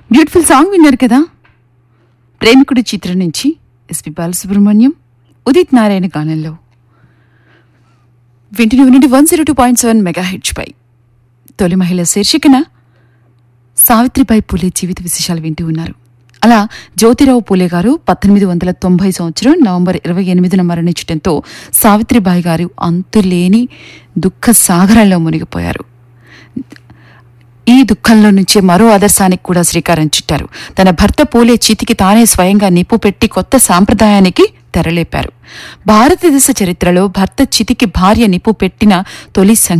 Beautiful song విన్నారు కదా. ప్రేమికుడి చిత్రం నుంచి ఎస్పి బాలసుబ్రహ్మణ్యం, ఉదిత్ నారాయణ గానంలో. వింటుని 102.7 మెగాహెర్ట్జ్ పై తొలి మహిళ శీర్షికన సావిత్రిబాయి పూలే జీవిత విశేషాలు వింటూ ఉన్నారు. అలా జ్యోతిరావు పూలే గారు 1890 సంవత్సరం నవంబర్ 28న మరణించడంతో సావిత్రిబాయి గారు అంతులేని దుఃఖ సాగరంలో మునిగిపోయారు. ఈ దుఃఖంలో నుంచే మరో ఆదర్శానికి కూడా శ్రీకారం చుట్టారు. తన భర్త పూలే చితికి తానే స్వయంగా నిప్పు పెట్టి కొత్త సాంప్రదాయానికి తెరలేపారు. భారతదేశ చరిత్రలో భర్త చితికి భార్య నిప్పు పెట్టిన తొలి